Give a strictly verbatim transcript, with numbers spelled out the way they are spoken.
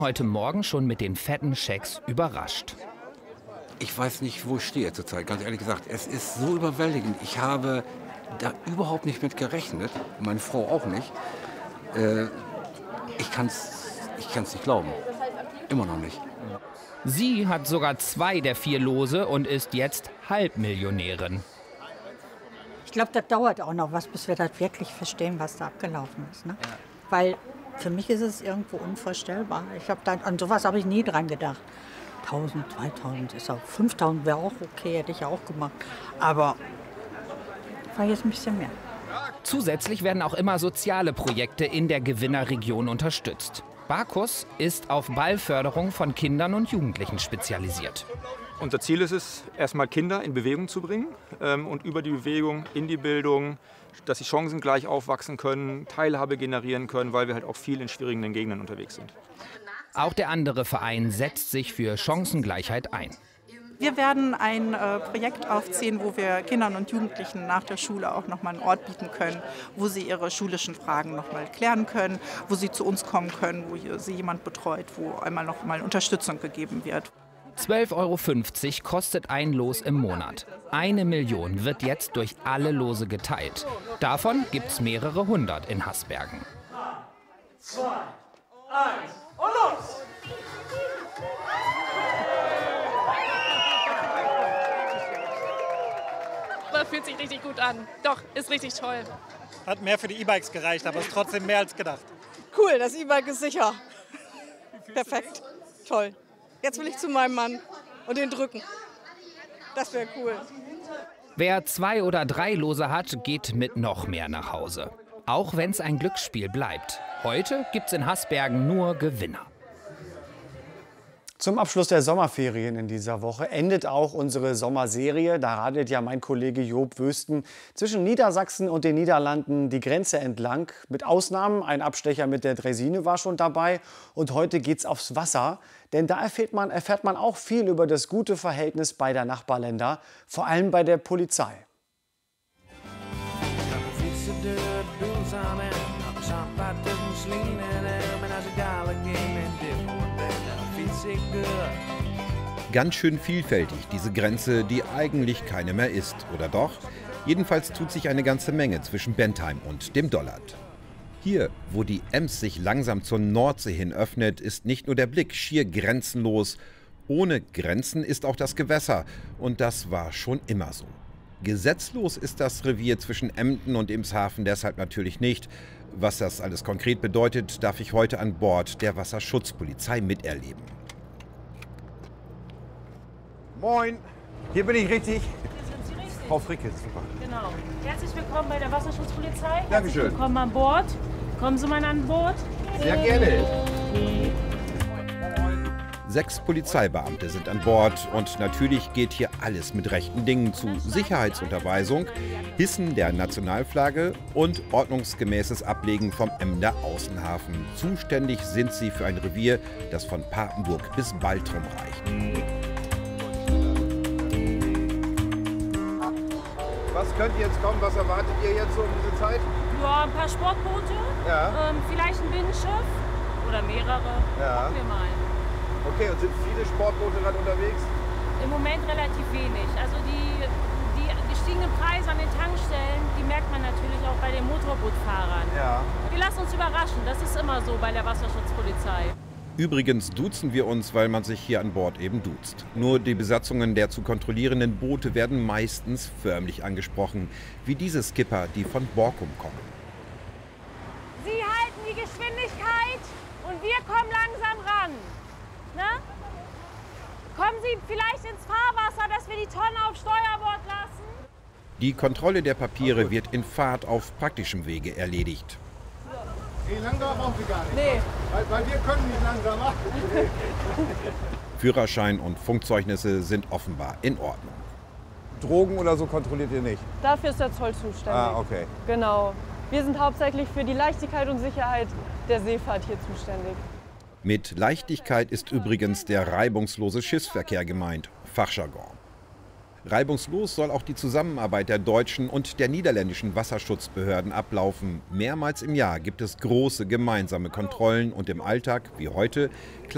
Heute Morgen schon mit den fetten Schecks überrascht. Ich weiß nicht, wo ich stehe zurzeit, ganz ehrlich gesagt. Es ist so überwältigend. Ich habe da überhaupt nicht mit gerechnet, meine Frau auch nicht. Äh, ich kann es ich kann's nicht glauben, immer noch nicht. Sie hat sogar zwei der vier Lose und ist jetzt Halbmillionärin. Ich glaube, das dauert auch noch was, bis wir das wirklich verstehen, was da abgelaufen ist. Ne? Ja. Weil für mich ist es irgendwo unvorstellbar. Ich habe dann an sowas habe ich nie dran gedacht. tausend, zweitausend ist auch fünftausend wäre auch okay, hätte ich auch gemacht. Aber war jetzt ein bisschen mehr. Zusätzlich werden auch immer soziale Projekte in der Gewinnerregion unterstützt. Barkus ist auf Ballförderung von Kindern und Jugendlichen spezialisiert. Unser Ziel ist es, erstmal Kinder in Bewegung zu bringen ähm, und über die Bewegung in die Bildung, dass sie chancengleich aufwachsen können, Teilhabe generieren können, weil wir halt auch viel in schwierigen Gegenden unterwegs sind. Auch der andere Verein setzt sich für Chancengleichheit ein. Wir werden ein äh, Projekt aufziehen, wo wir Kindern und Jugendlichen nach der Schule auch noch mal einen Ort bieten können, wo sie ihre schulischen Fragen noch mal klären können, wo sie zu uns kommen können, wo hier, sie jemand betreut, wo einmal noch mal Unterstützung gegeben wird. zwölf Euro fünfzig kostet ein Los im Monat. Eine Million wird jetzt durch alle Lose geteilt. Davon gibt es mehrere hundert in Hasbergen. Zwei, eins und los! Das fühlt sich richtig gut an. Doch, ist richtig toll. Hat mehr für die E-Bikes gereicht, aber ist trotzdem mehr als gedacht. Cool, das E-Bike ist sicher. Perfekt, toll. Jetzt will ich zu meinem Mann und den drücken. Das wäre cool. Wer zwei oder drei Lose hat, geht mit noch mehr nach Hause. Auch wenn es ein Glücksspiel bleibt. Heute gibt es in Hasbergen nur Gewinner. Zum Abschluss der Sommerferien in dieser Woche endet auch unsere Sommerserie. Da radelt ja mein Kollege Job Wösten zwischen Niedersachsen und den Niederlanden die Grenze entlang. Mit Ausnahmen, ein Abstecher mit der Draisine war schon dabei. Und heute geht's aufs Wasser. Denn da erfährt man, erfährt man auch viel über das gute Verhältnis beider Nachbarländer, vor allem bei der Polizei. Ganz schön vielfältig, diese Grenze, die eigentlich keine mehr ist, oder doch? Jedenfalls tut sich eine ganze Menge zwischen Bentheim und dem Dollard. Hier, wo die Ems sich langsam zur Nordsee hin öffnet, ist nicht nur der Blick schier grenzenlos. Ohne Grenzen ist auch das Gewässer. Und das war schon immer so. Gesetzlos ist das Revier zwischen Emden und Emshaven deshalb natürlich nicht. Was das alles konkret bedeutet, darf ich heute an Bord der Wasserschutzpolizei miterleben. Moin, hier bin ich richtig. Hier sind Sie richtig. Frau Fricke, super. Genau. Herzlich willkommen bei der Wasserschutzpolizei. Herzlich Dankeschön. Willkommen an Bord. Kommen Sie mal an Bord. Sehr gerne. Sechs Polizeibeamte sind an Bord und natürlich geht hier alles mit rechten Dingen zu. Sicherheitsunterweisung, Hissen der Nationalflagge und ordnungsgemäßes Ablegen vom Emder Außenhafen. Zuständig sind sie für ein Revier, das von Papenburg bis Baltrum reicht. Was könnte jetzt kommen? Was erwartet ihr jetzt so um diese Zeit? Ja, ein paar Sportboote, Ja. ähm, vielleicht ein Binnenschiff oder mehrere. Ja. Gucken wir mal. Okay, und sind viele Sportboote gerade unterwegs? Im Moment relativ wenig. Also die, die gestiegenen Preise an den Tankstellen, die merkt man natürlich auch bei den Motorbootfahrern. Ja. Wir lassen uns überraschen, das ist immer so bei der Wasserschutzpolizei. Übrigens duzen wir uns, weil man sich hier an Bord eben duzt. Nur die Besatzungen der zu kontrollierenden Boote werden meistens förmlich angesprochen, wie diese Skipper, die von Borkum kommen. Sie halten die Geschwindigkeit und wir kommen langsam ran. Ne? Kommen Sie vielleicht ins Fahrwasser, dass wir die Tonne auf Steuerbord lassen? Die Kontrolle der Papiere wird in Fahrt auf praktischem Wege erledigt. Nee, langsam brauchen Sie gar nicht. Nee. Weil, weil wir können nicht langsamer. Führerschein und Funkzeugnisse sind offenbar in Ordnung. Drogen oder so kontrolliert ihr nicht? Dafür ist der Zoll zuständig. Ah, okay. Genau. Wir sind hauptsächlich für die Leichtigkeit und Sicherheit der Seefahrt hier zuständig. Mit Leichtigkeit ist übrigens der reibungslose Schiffsverkehr gemeint, Fachjargon. Reibungslos soll auch die Zusammenarbeit der deutschen und der niederländischen Wasserschutzbehörden ablaufen. Mehrmals im Jahr gibt es große gemeinsame Kontrollen und im Alltag, wie heute,